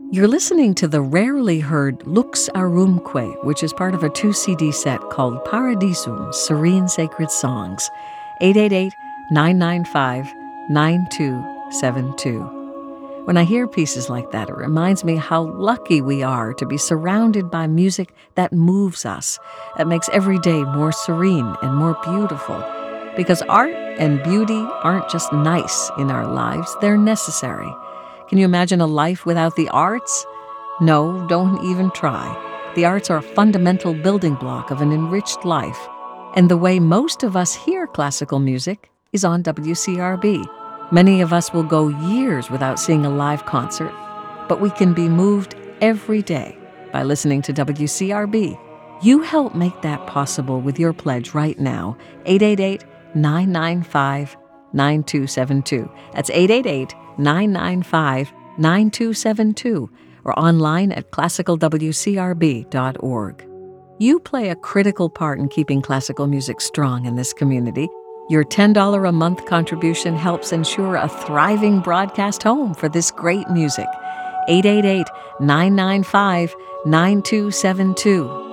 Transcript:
You're listening to the rarely heard Lux Arumque, which is part of a 2-CD set called Paradisum, Serene Sacred Songs, 888-995-9272. When I hear pieces like that, it reminds me how lucky we are to be surrounded by music that moves us, that makes every day more serene and more beautiful. Because art and beauty aren't just nice in our lives, they're necessary. Can you imagine a life without the arts? No, don't even try. The arts are a fundamental building block of an enriched life. And the way most of us hear classical music is on WCRB. Many of us will go years without seeing a live concert, but we can be moved every day by listening to WCRB. You help make that possible with your pledge right now, 888-995-9272. That's 888-995-9272, or online at classicalwcrb.org. You play a critical part in keeping classical music strong in this community. Your $10 a month contribution helps ensure a thriving broadcast home for this great music. 888-995-9272.